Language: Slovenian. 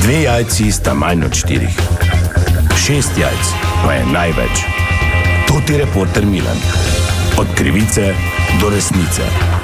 2 jajci sta manj od 4. 6 jajc pa je največ. To ti reporter Milan. Od krivice do resnice.